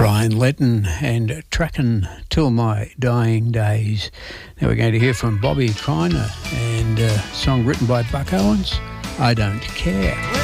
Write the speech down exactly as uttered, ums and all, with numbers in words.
Brian Letton and Trackin' Till My Dying Days. Now we're going to hear from Bobby Kreiner and a song written by Buck Owens, I Don't Care.